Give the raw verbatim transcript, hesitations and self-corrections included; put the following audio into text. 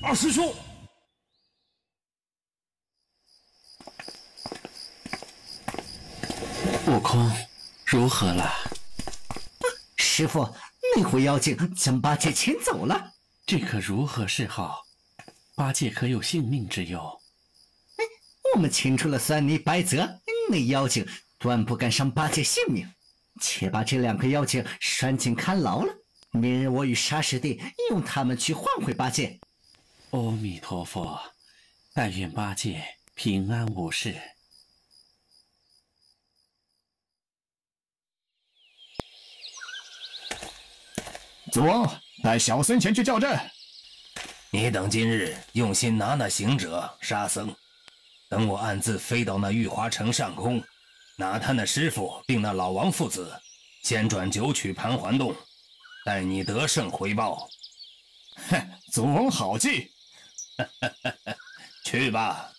二师兄。 悟空，如何了？ 师傅，那伙妖精将八戒牵走了。 这可如何是好？八戒可有性命之忧？ 我们擒住了酸泥白泽，那妖精断不敢伤八戒性命。且把这两个妖精拴进看牢了，明日我与沙师弟用他们去换回八戒。 阿弥陀佛，但愿八戒平安无事。 祖翁，带小僧前去叫阵。 你等今日用心拿那行者沙僧，等我暗自飞到那玉华城上空，拿他那师傅并那老王父子先转九曲盘桓洞，待你得胜回报。 哼，祖翁好计。 去吧。